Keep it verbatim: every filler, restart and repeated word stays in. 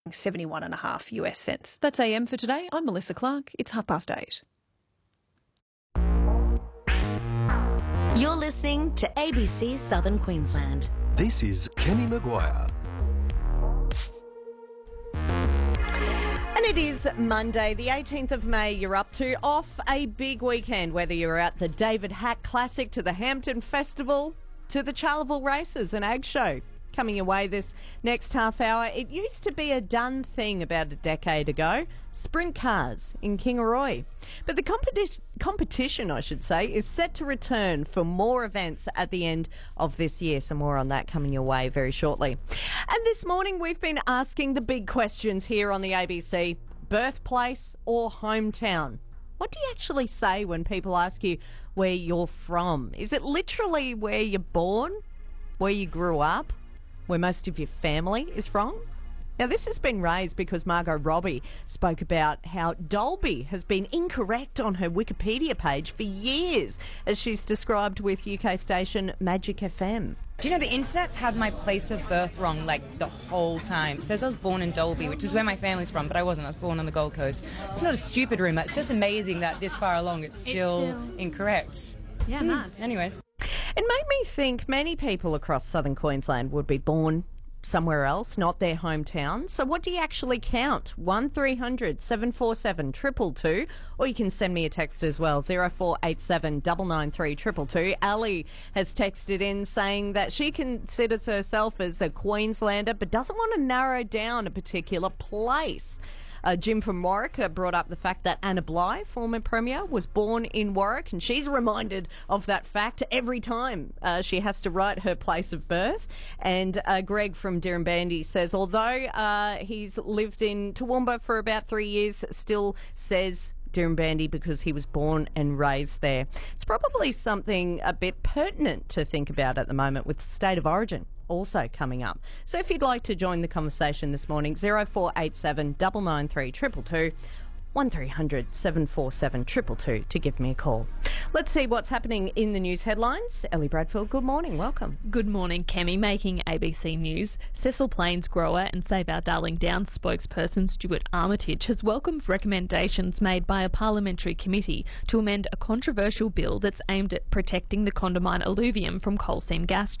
seventy-one and a half US cents. That's A M for today. I'm Melissa Clark. It's half past eight. You're listening to A B C Southern Queensland. This is Kenny Maguire. And it is Monday, the eighteenth of May. You're up to off a big weekend, whether you're at the David Hack Classic, to the Hampton Festival, to the Charleville Races and Ag Show. Coming away this next half hour, it used to be a done thing about a decade ago, sprint cars in Kingaroy. But the competi- competition, I should say, is set to return for more events at the end of this year. So more on that coming your way very shortly. And this morning we've been asking the big questions here on the A B C, birthplace or hometown? What do you actually say when people ask you where you're from? Is it literally where you're born, where you grew up, where most of your family is from? Now, this has been raised because Margot Robbie spoke about how Dalby has been incorrect on her Wikipedia page for years, as she's described with U K station Magic F M. Do you know the internet's had my place of birth wrong like the whole time? It says I was born in Dalby, which is where my family's from, but I wasn't. I was born on the Gold Coast. It's not a stupid rumour. It's just amazing that this far along it's still, it's still... incorrect. Yeah, hmm. mad. Anyways. It made me think many people across southern Queensland would be born somewhere else, not their hometown. So what do you actually count? one three hundred seven four seven two two two, or you can send me a text as well, zero four eight seven nine nine three two two two. Ali has texted in saying that she considers herself as a Queenslander but doesn't want to narrow down a particular place. Uh, Jim from Warwick uh, brought up the fact that Anna Bligh, former Premier, was born in Warwick, and she's reminded of that fact every time uh, she has to write her place of birth. And uh, Greg from Dirranbandi says, although uh, he's lived in Toowoomba for about three years, still says Dirranbandi because he was born and raised there. It's probably something a bit pertinent to think about at the moment with state of origin also coming up. So if you'd like to join the conversation this morning, zero four eight seven nine nine three two two two, one three hundred seven four seven two two two to give me a call. Let's see what's happening in the news headlines. Ellie Bradfield, good morning. Welcome. Good morning, Kemi. Making A B C News, Cecil Plains grower and Save Our Darling Downs spokesperson Stuart Armitage has welcomed recommendations made by a parliamentary committee to amend a controversial bill that's aimed at protecting the Condamine alluvium from coal seam gas